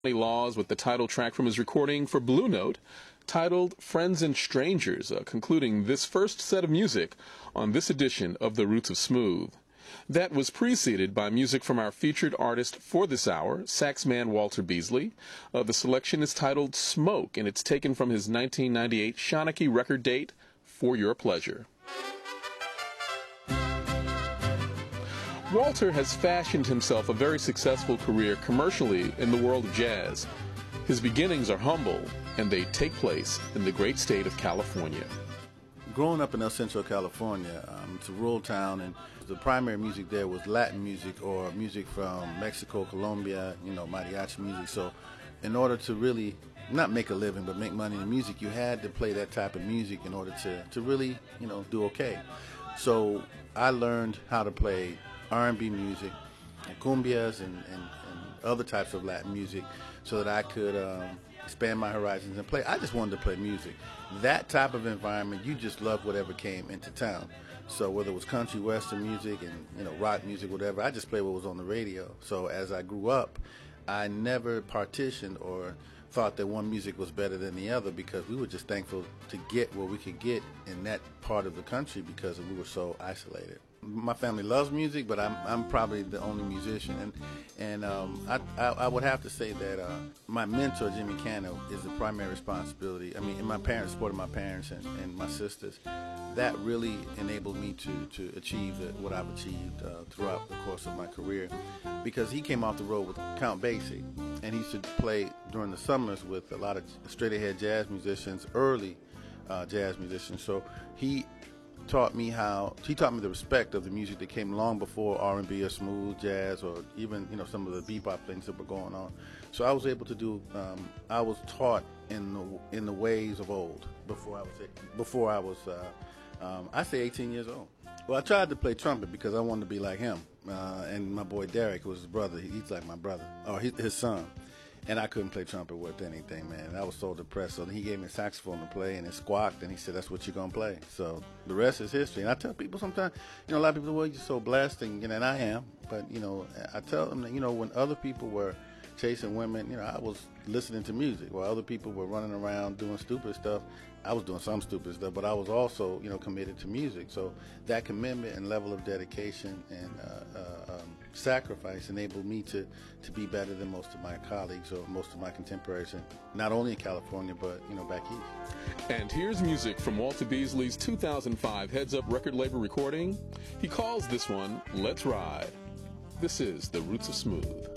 Laws with the title track from his recording for Blue Note, titled Friends and Strangers, concluding this first set of music on this edition of The Roots of Smooth. That was preceded by music from our featured artist for this hour, saxman Walter Beasley. The selection is titled Smoke, and it's taken from his 1998 Shawnee record date, For Your Pleasure. Walter has fashioned himself a very successful career commercially in the world of jazz. His beginnings are humble, and they take place in the great state of California. Growing up in El Centro, California, it's a rural town, and the primary music there was Latin music or music from Mexico, Colombia, mariachi music. So in order to really not make a living but make money in music, you had to play that type of music in order to really, do okay. So I learned how to play R&B music and cumbias and other types of Latin music so that I could expand my horizons and play. I just wanted to play music. That type of environment, you just loved whatever came into town. So whether it was country, western music, and rock music, whatever, I just played what was on the radio. So as I grew up, I never partitioned or thought that one music was better than the other, because we were just thankful to get what we could get in that part of the country because we were so isolated. My family loves music, but I'm probably the only musician, and I would have to say that my mentor Jimmy Cano is the primary responsibility. I mean, and my parents supported my parents and my sisters. That really enabled me to achieve what I've achieved throughout the course of my career, because he came off the road with Count Basie, and he used to play during the summers with a lot of straight-ahead jazz musicians, early jazz musicians. So he taught me the respect of the music that came long before R&B or smooth jazz or even some of the bebop things that were going on. So I was able to do I was taught in the ways of old before I was I say 18 years old. Well, I tried to play trumpet because I wanted to be like him, and my boy Derek, who was his brother, he's like my brother, or his son. And I couldn't play trumpet worth anything, man. I was so depressed. So he gave me a saxophone to play, and it squawked, and he said, that's what you're going to play. So the rest is history. And I tell people sometimes, a lot of people say, well, you're so blessed, and I am. But, I tell them that, when other people were chasing women, I was listening to music. While other people were running around doing stupid stuff, I was doing some stupid stuff, but I was also, committed to music. So that commitment and level of dedication and sacrifice enabled me to be better than most of my colleagues or most of my contemporaries, not only in California, but, back east. And here's music from Walter Beasley's 2005 Heads Up record label recording. He calls this one Let's Ride. This is The Roots of Smooth.